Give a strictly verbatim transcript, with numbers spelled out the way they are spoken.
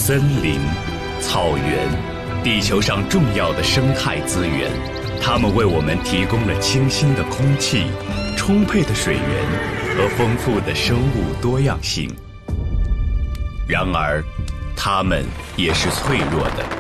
森林、草原，地球上重要的生态资源，它们为我们提供了清新的空气、充沛的水源和丰富的生物多样性。然而，它们也是脆弱的。